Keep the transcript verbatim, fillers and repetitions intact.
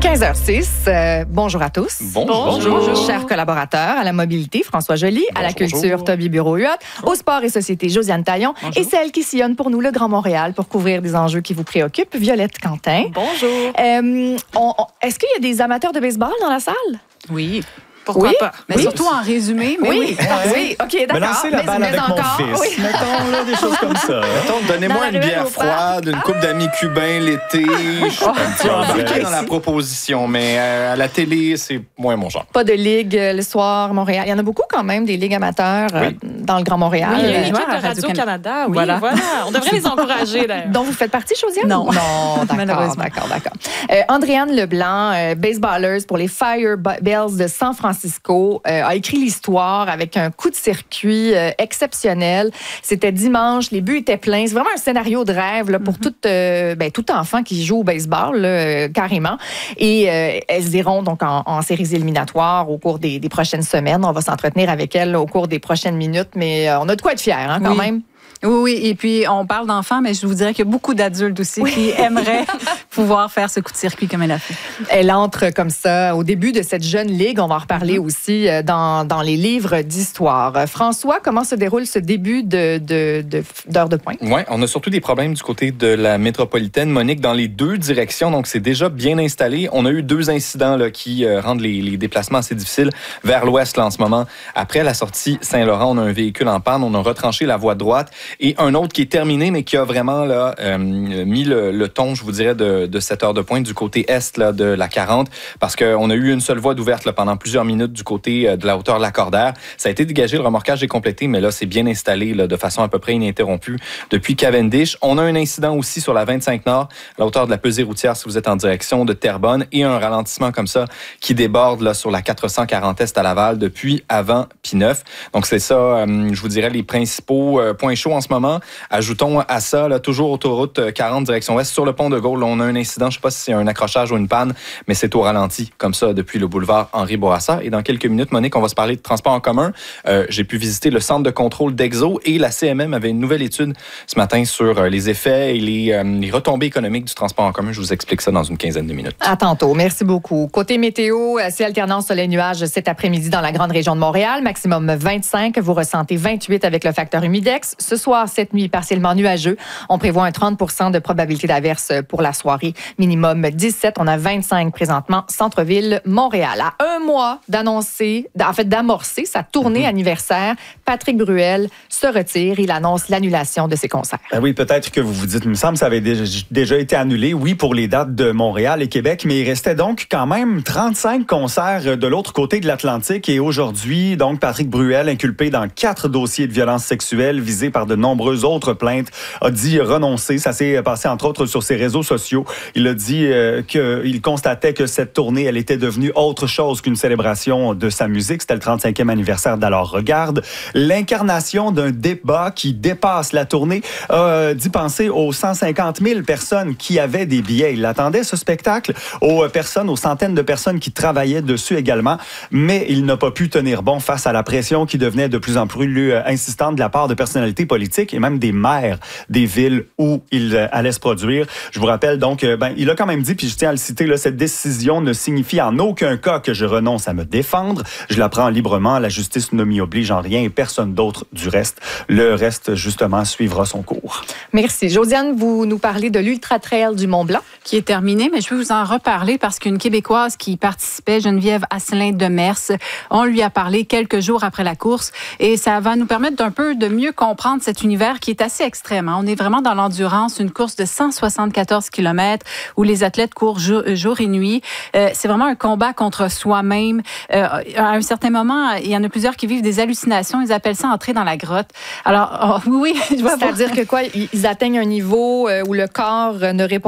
quinze heures six, euh, bonjour à tous. Bonjour. Bonjour. Bonjour. Chers collaborateurs, à la mobilité, François Joly, bonjour, à la culture, bonjour. Toby Bureau-Huot, au sport et société, Josiane Taillon, bonjour. Et celle qui sillonne pour nous le Grand Montréal pour couvrir des enjeux qui vous préoccupent, Violette Quentin. Bonjour. Euh, on, on, est-ce qu'il y a des amateurs de baseball dans la salle? Oui. Pourquoi oui, pas? Mais oui. surtout en résumé, mais oui. Oui, oui. oui. OK, d'accord. Mais lancez la balle mais, avec mais mon encore, fils. Oui. Mettons là, des choses comme ça. Mettons, donnez-moi une bière froide, une coupe d'amis cubains l'été. Je suis un petit peu embarqué dans la proposition, mais euh, à la télé, c'est moins mon genre. Pas de ligue euh, le soir, Montréal. Il y en a beaucoup quand même, des ligues amateurs euh, oui. dans le Grand Montréal. Oui, il y a euh, une équipe de Radio-Canada. Oui, voilà. voilà. On devrait les encourager, d'ailleurs. Dont vous faites partie, Josiane? Non. Non, d'accord, d'accord, d'accord. Euh, Andréane Leblanc, euh, baseballers pour les Firebells de San Francisco, euh, a écrit l'histoire avec un coup de circuit euh, exceptionnel. C'était dimanche, les buts étaient pleins. C'est vraiment un scénario de rêve là, pour mm-hmm. tout, euh, ben, tout enfant qui joue au baseball, là, euh, carrément. Et euh, elles iront donc en, en séries éliminatoires au cours des, des prochaines semaines. On va s'entretenir avec elles au cours des prochaines minutes, mais euh, on a de quoi être fiers hein, quand oui. même. Oui, oui, et puis on parle d'enfants, mais je vous dirais qu'il y a beaucoup d'adultes aussi oui. qui aimeraient pouvoir faire ce coup de circuit comme elle a fait. Elle entre comme ça au début de cette jeune ligue. On va en reparler mm-hmm. aussi dans, dans les livres d'histoire. François, comment se déroule ce début de, de, de, d'heure de pointe? Oui, on a surtout des problèmes du côté de la métropolitaine, Monique, dans les deux directions. Donc, c'est déjà bien installé. On a eu deux incidents là, qui euh, rendent les, les déplacements assez difficiles vers l'ouest là, en ce moment. Après la sortie Saint-Laurent, on a un véhicule en panne. On a retranché la voie droite. Et un autre qui est terminé, mais qui a vraiment là, euh, mis le, le ton, je vous dirais, de, de cette heure de pointe du côté est là, de la quarante, parce qu'on a eu une seule voie d'ouverte là, pendant plusieurs minutes du côté euh, de la hauteur de Lacordaire. Ça a été dégagé, le remorquage est complété, mais là, c'est bien installé là, de façon à peu près ininterrompue depuis Cavendish. On a un incident aussi sur la vingt-cinq Nord, à la hauteur de la pesée routière, si vous êtes en direction de Terrebonne, et un ralentissement comme ça qui déborde là, sur la quatre cent quarante Est à Laval depuis avant P neuf. Donc, c'est ça, euh, je vous dirais, les principaux euh, points chauds en ce moment. Ajoutons à ça, là, toujours autoroute quarante direction ouest, sur le pont de Gaulle, là, on a un incident, je ne sais pas si c'est un accrochage ou une panne, mais c'est au ralenti, comme ça, depuis le boulevard Henri Bourassa. Et dans quelques minutes, Monique, on va se parler de transport en commun. Euh, j'ai pu visiter le centre de contrôle d'Exo et la C M M avait une nouvelle étude ce matin sur euh, les effets et les, euh, les retombées économiques du transport en commun. Je vous explique ça dans une quinzaine de minutes. À tantôt. Merci beaucoup. Côté météo, c'est alternance soleil-nuage cet après-midi dans la grande région de Montréal. Maximum vingt-cinq. Vous ressentez vingt-huit avec le facteur humidex. Ce soir, cette nuit, partiellement nuageux. On prévoit un trente pour cent de probabilité d'averse pour la soirée. Minimum dix-sept. On a vingt-cinq présentement, centre-ville Montréal. À un mois d'annoncer, en fait d'amorcer sa tournée mm-hmm. anniversaire, Patrick Bruel se retire. Il annonce l'annulation de ses concerts. Ben oui, peut-être que vous vous dites, il me semble que ça avait déjà, déjà été annulé, oui, pour les dates de Montréal et Québec, mais il restait donc quand même trente-cinq concerts de l'autre côté de l'Atlantique. Et aujourd'hui, donc, Patrick Bruel, inculpé dans quatre dossiers de violence sexuelle visés par de nombreuses autres plaintes, a dit renoncer. Ça s'est passé, entre autres, sur ses réseaux sociaux. Il a dit euh, qu'il constatait que cette tournée, elle était devenue autre chose qu'une célébration de sa musique. C'était le trente-cinquième anniversaire d'Alors Regarde. L'incarnation d'un débat qui dépasse la tournée a dit penser aux cent cinquante mille personnes qui avaient des billets. Il attendait ce spectacle, aux personnes, aux centaines de personnes qui travaillaient dessus également, mais il n'a pas pu tenir bon face à la pression qui devenait de plus en plus insistante de la part de personnalités politiques et même des maires des villes où il allait se produire. Je vous rappelle donc, ben, il a quand même dit, puis je tiens à le citer, là, cette décision ne signifie en aucun cas que je renonce à me défendre. Je la prends librement. La justice ne m'y oblige en rien et personne d'autre du reste. Le reste, justement, suivra son cours. Merci. Josiane, vous nous parlez de l'Ultra Trail du Mont-Blanc. Qui est terminé, mais je veux vous en reparler parce qu'une Québécoise qui participait, Geneviève Asselin de Mers, on lui a parlé quelques jours après la course et ça va nous permettre d'un peu de mieux comprendre cet univers qui est assez extrême. Hein. On est vraiment dans l'endurance, une course de cent soixante-quatorze kilomètres où les athlètes courent jour, jour et nuit. Euh, c'est vraiment un combat contre soi-même. Euh, à un certain moment, il y en a plusieurs qui vivent des hallucinations. Ils appellent ça entrer dans la grotte. Alors, oh, oui, oui. C'est-à-dire que quoi? Ils atteignent un niveau où le corps ne répond